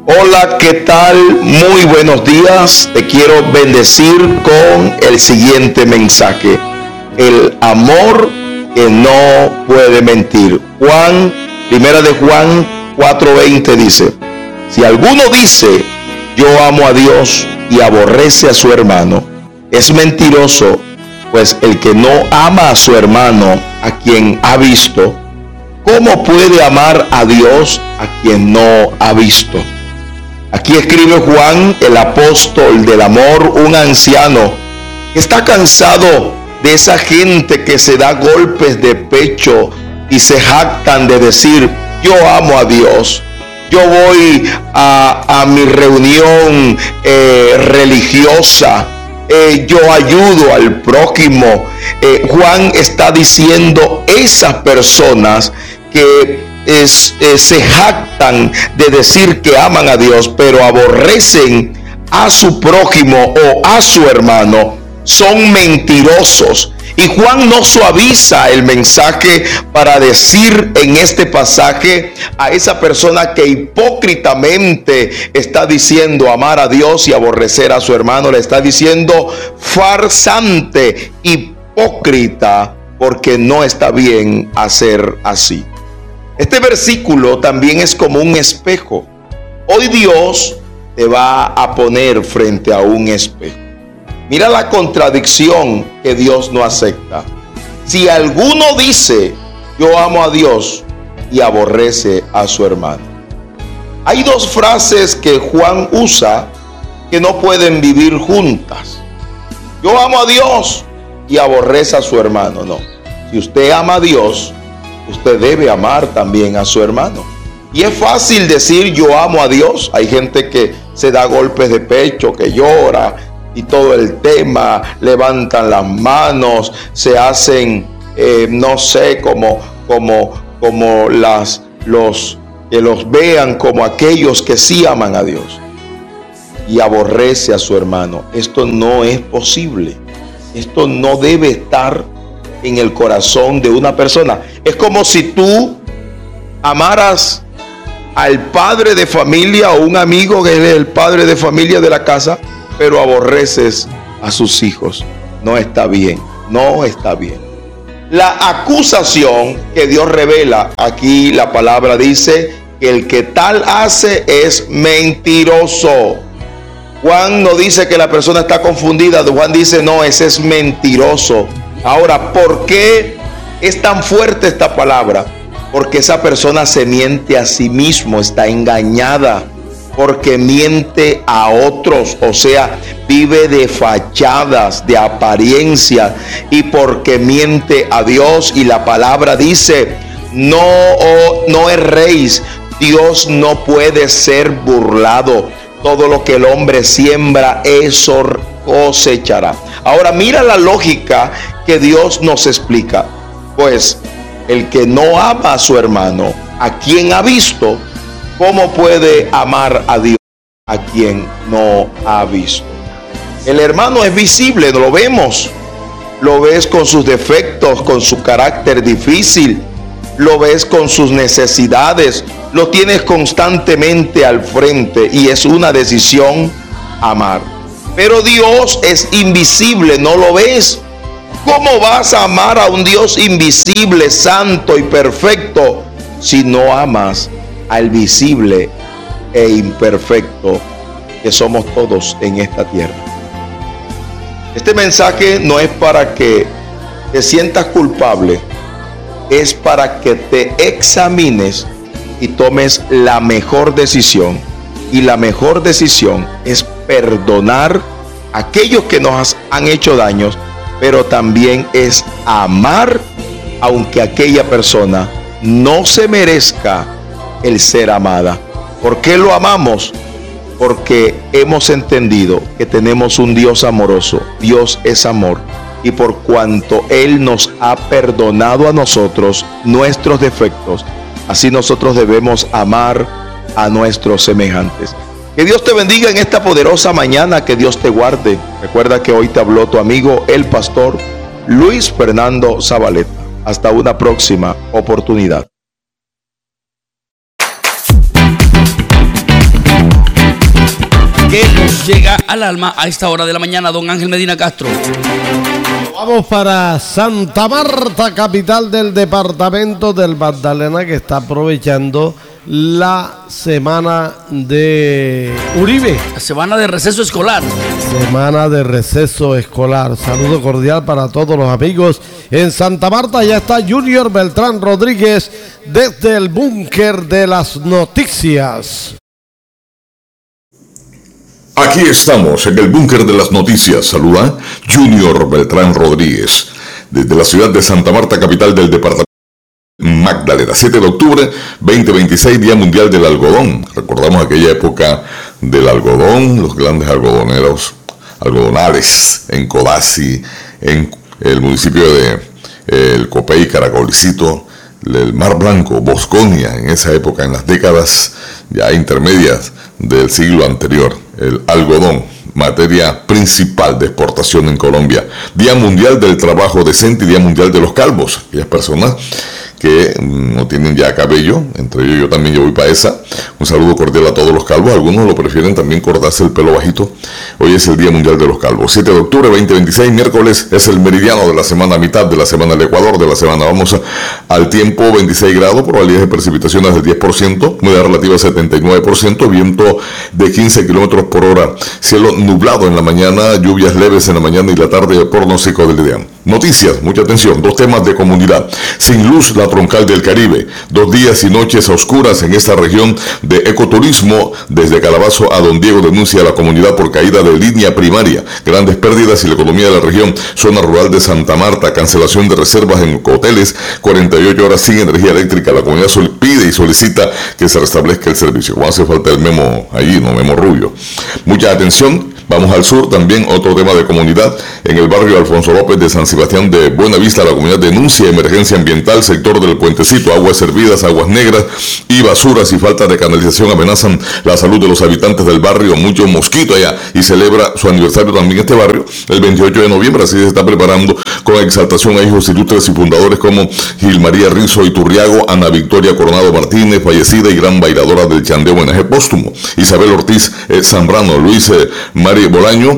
Hola, ¿qué tal? Muy buenos días. Te quiero bendecir con el siguiente mensaje. El amor que no puede mentir. Primera de Juan 4:20 dice: si alguno dice yo amo a Dios y aborrece a su hermano, es mentiroso, pues el que no ama a su hermano, a quien ha visto, ¿cómo puede amar a Dios a quien no ha visto? Aquí escribe Juan, el apóstol del amor, un anciano que está cansado de esa gente que se da golpes de pecho y se jactan de decir: yo amo a Dios, yo voy a mi reunión religiosa, yo ayudo al prójimo. Juan está diciendo esas personas que se jactan de decir que aman a Dios, pero aborrecen a su prójimo o a su hermano, son mentirosos. Y Juan no suaviza el mensaje para decir en este pasaje a esa persona que hipócritamente está diciendo amar a Dios y aborrecer a su hermano, le está diciendo farsante, hipócrita, porque no está bien hacer así. Este versículo también es como un espejo. Hoy Dios te va a poner frente a un espejo. Mira la contradicción que Dios no acepta. Si alguno dice yo amo a Dios y aborrece a su hermano. Hay dos frases que Juan usa que no pueden vivir juntas. Yo amo a Dios y aborrece a su hermano. No. Si usted ama a Dios, usted debe amar también a su hermano. Y es fácil decir yo amo a Dios. Hay gente que se da golpes de pecho, que llora y todo el tema, levantan las manos, se hacen, no sé, como que los vean como aquellos que sí aman a Dios. Y aborrece a su hermano. Esto no es posible. Esto no debe estar en el corazón de una persona. Es como si tú amaras al padre de familia o un amigo que es el padre de familia de la casa, pero aborreces a sus hijos. No está bien, no está bien. La acusación que Dios revela, aquí la palabra dice que el que tal hace es mentiroso. Juan no dice que la persona está confundida, Juan dice no, ese es mentiroso. Ahora, ¿por qué es tan fuerte esta palabra? Porque esa persona se miente a sí mismo, está engañada, porque miente a otros, o sea, vive de fachadas, de apariencia, y porque miente a Dios. Y la palabra dice, no erréis, Dios no puede ser burlado. Todo lo que el hombre siembra, eso cosechará. Ahora mira la lógica que Dios nos explica. Pues el que no ama a su hermano, a quien ha visto, ¿cómo puede amar a Dios a quien no ha visto? El hermano es visible, lo vemos. Lo ves con sus defectos, con su carácter difícil. Lo ves con sus necesidades. Lo tienes constantemente al frente y es una decisión amar. Pero Dios es invisible, no lo ves. ¿Cómo vas a amar a un Dios invisible, santo y perfecto si no amas al visible e imperfecto que somos todos en esta tierra? Este mensaje no es para que te sientas culpable, es para que te examines y tomes la mejor decisión. Y la mejor decisión es perdonar a aquellos que nos han hecho daños, pero también es amar aunque aquella persona no se merezca el ser amada. ¿Por qué lo amamos? Porque hemos entendido que tenemos un Dios amoroso. Dios es amor. Y por cuanto Él nos ha perdonado a nosotros nuestros defectos, así nosotros debemos amar a nuestros semejantes. Que Dios te bendiga en esta poderosa mañana, que Dios te guarde. Recuerda que hoy te habló tu amigo el pastor Luis Fernando Zabaleta. Hasta una próxima oportunidad. llega al alma a esta hora de la mañana, don Ángel Medina Castro. Vamos para Santa Marta, capital del departamento del Magdalena, que está aprovechando la semana de Uribe. La semana de receso escolar. Semana de receso escolar. Saludo cordial para todos los amigos en Santa Marta. Ya está Junior Beltrán Rodríguez desde el búnker de las noticias. Aquí estamos en el búnker de las noticias. Saluda Junior Beltrán Rodríguez desde la ciudad de Santa Marta, capital del departamento Magdalena. 7 de octubre 2026, Día Mundial del Algodón. Recordamos aquella época del algodón, los grandes algodonales en Codazzi, en el municipio de El Copey, Caracolicito, el Mar Blanco, Bosconia, en esa época, en las décadas ya intermedias del siglo anterior. El algodón, materia principal de exportación en Colombia. Día Mundial del Trabajo Decente y Día Mundial de los Calvos. Aquellas personas que no tienen ya cabello, entre ellos yo también, yo voy para esa. Un saludo cordial a todos los calvos. Algunos lo prefieren también cortarse el pelo bajito. Hoy es el Día Mundial de los Calvos. 7 de octubre 2026, miércoles, es el meridiano de la semana, mitad de la semana, el Ecuador de la semana. Vamos al tiempo: 26 grados, probabilidad de precipitaciones del 10%, humedad relativa 79%, viento de 15 kilómetros por hora, cielo nublado en la mañana, lluvias leves en la mañana y la tarde, pronóstico del día. Noticias, mucha atención, 2 temas de comunidad. Sin luz, la troncal del Caribe. 2 días y noches oscuras en esta región de ecoturismo. Desde Calabazo a Don Diego denuncia a la comunidad por caída de línea primaria. Grandes pérdidas y la economía de la región. Zona rural de Santa Marta, cancelación de reservas en hoteles, 48 horas sin energía eléctrica. La comunidad pide y solicita que se restablezca el servicio. ¿Cómo hace falta el memo ahí, no memo rubio? Mucha atención. Vamos al sur, también otro tema de comunidad. En el barrio Alfonso López de San Sebastián de Buenavista, la comunidad denuncia emergencia ambiental, sector del puentecito, aguas hervidas, aguas negras y basuras y falta de canalización amenazan la salud de los habitantes del barrio. Mucho mosquito allá, y celebra su aniversario también este barrio, el 28 de noviembre, así se está preparando con exaltación a hijos ilustres y fundadores como Gil María Rizzo Iturriago, Ana Victoria Coronado Martínez, fallecida y gran bailadora del chandeo, homenaje póstumo, Isabel Ortiz Zambrano, Luis Mario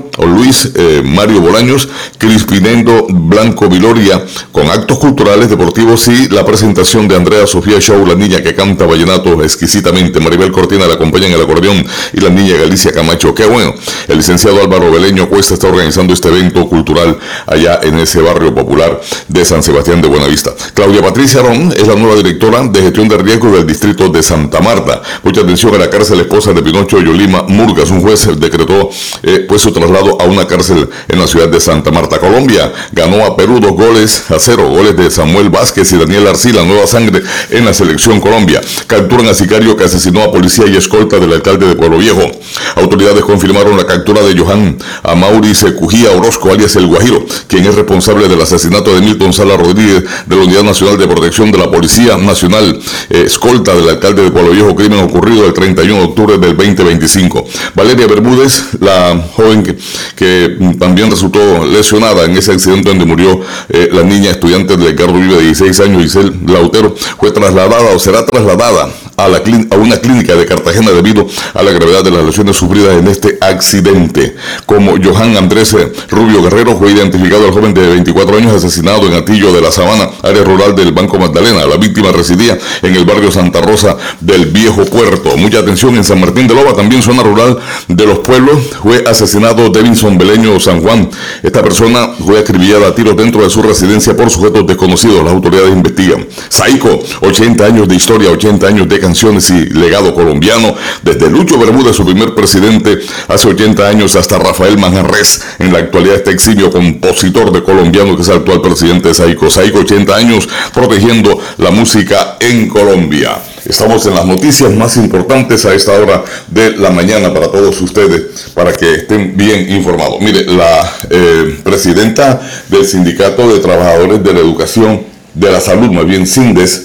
Bolaños, Crispinendo Blanco Viloria, con actos culturales, deportivos y la presentación de Andrea Sofía Show, la niña que canta vallenato exquisitamente. Maribel Cortina la acompaña en el acordeón y la niña Galicia Camacho. Qué bueno. El licenciado Álvaro Beleño Cuesta está organizando este evento cultural allá en ese barrio popular de San Sebastián de Buenavista. Claudia Patricia Arón es la nueva directora de gestión de riesgo del distrito de Santa Marta. Mucha atención a la cárcel esposa de Pinocho Yolima Murgas. Un juez decretó su traslado a una cárcel en la ciudad de Santa Marta. Colombia ganó a Perú 2-0, goles de Samuel Vázquez y Daniel Arcila, nueva sangre en la selección Colombia. Capturan a sicario que asesinó a policía y escolta del alcalde de Pueblo Viejo. Autoridades confirmaron la captura de Johan Amaury Cujía Orozco, alias El Guajiro, quien es responsable del asesinato de Milton Sala Rodríguez de la Unidad Nacional de Protección de la Policía Nacional, escolta del alcalde de Pueblo Viejo, crimen ocurrido el 31 de octubre del 2025. Valeria Bermúdez, la joven que también resultó lesionada en ese accidente donde murió la niña estudiante de Ricardo Vive de 16 años, Giselle Lautero, fue trasladada o será trasladada a una clínica de Cartagena debido a la gravedad de las lesiones sufridas en este accidente. Como Johan Andrés Rubio Guerrero, fue identificado el joven de 24 años asesinado en Atillo de la Sabana, área rural del Banco Magdalena. La víctima residía en el barrio Santa Rosa del Viejo Puerto. Mucha atención en San Martín de Loba, también zona rural de Los Pueblos, fue asesinado Devinson Beleño San Juan. Esta persona fue acribillada a tiros dentro de su residencia por sujetos desconocidos. Las autoridades investigan. Saico, 80 años de historia, 80 años de canciones y legado colombiano, desde Lucho Bermúdez, su primer presidente hace 80 años, hasta Rafael Manjarres, en la actualidad este eximio compositor de colombiano que es el actual presidente de Saico. Saico, 80 años protegiendo la música en Colombia. Estamos en las noticias más importantes a esta hora de la mañana para todos ustedes, para que estén bien informados. Mire, la presidenta del Sindicato de Trabajadores de la Educación, de la Salud, más bien SINDES,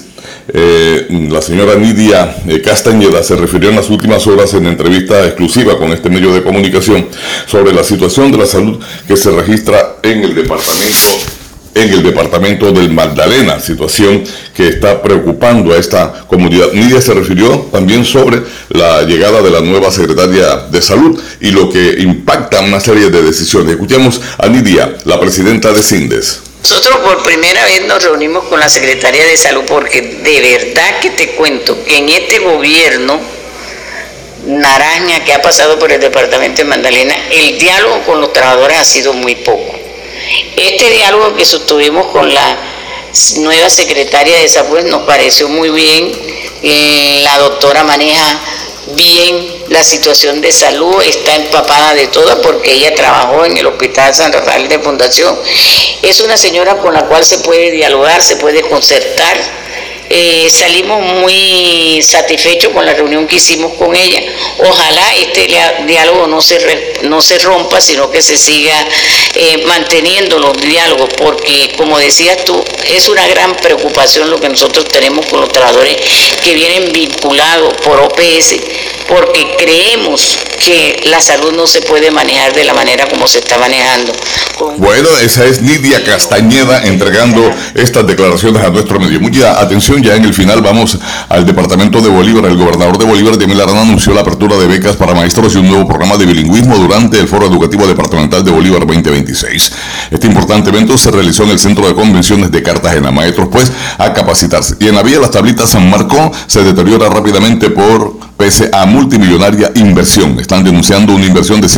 la señora Nidia Castañeda, se refirió en las últimas horas en entrevista exclusiva con este medio de comunicación sobre la situación de la salud que se registra en el departamento en el departamento del Magdalena, situación que está preocupando a esta comunidad. Nidia se refirió también sobre la llegada de la nueva secretaria de Salud y lo que impacta una serie de decisiones. Escuchemos a Nidia, la presidenta de CINDES. Nosotros por primera vez nos reunimos con la Secretaría de Salud porque de verdad que te cuento que en este gobierno naranja que ha pasado por el departamento de Magdalena, el diálogo con los trabajadores ha sido muy poco. Este diálogo que sostuvimos con la nueva secretaria de Salud nos pareció muy bien. La doctora maneja bien la situación de salud, está empapada de todo porque ella trabajó en el Hospital San Rafael de Fundación. Es una señora con la cual se puede dialogar, se puede concertar. Salimos muy satisfechos con la reunión que hicimos con ella. Ojalá este diálogo no se rompa, sino que se siga manteniendo los diálogos, porque como decías tú, es una gran preocupación lo que nosotros tenemos con los trabajadores que vienen vinculados por OPS, porque creemos que la salud no se puede manejar de la manera como se está manejando. Bueno, esa es Nidia Castañeda entregando estas declaraciones a nuestro medio. Mucha atención, ya en el final vamos al departamento de Bolívar. El gobernador de Bolívar, Yamil Arana, anunció la apertura de becas para maestros y un nuevo programa de bilingüismo durante el Foro Educativo Departamental de Bolívar 2026. Este importante evento se realizó en el Centro de Convenciones de Cartagena. Maestros, pues, a capacitarse. Y en la vía Las Tablitas San Marco se deteriora rápidamente pese a multimillonaria inversión. Están denunciando una inversión de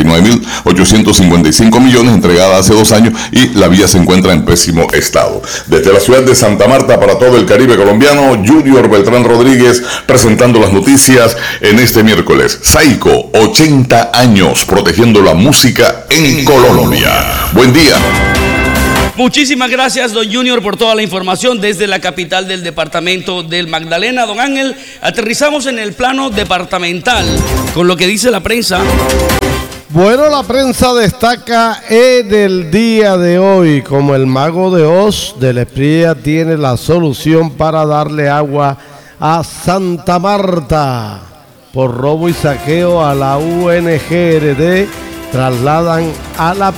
149.855 millones entregada hace 2 años y la vía se encuentra en pésimo estado. Desde la ciudad de Santa Marta para todo el Caribe colombiano, Junior Beltrán Rodríguez presentando las noticias en este miércoles. Saico, 80 años protegiendo la música en Colombia. Buen día. Muchísimas gracias, don Junior, por toda la información desde la capital del departamento del Magdalena. Don Ángel, aterrizamos en el plano departamental con lo que dice la prensa. Bueno, la prensa destaca en el día de hoy como el mago de Oz del Espriella tiene la solución para darle agua a Santa Marta. Por robo y saqueo a la UNGRD trasladan a la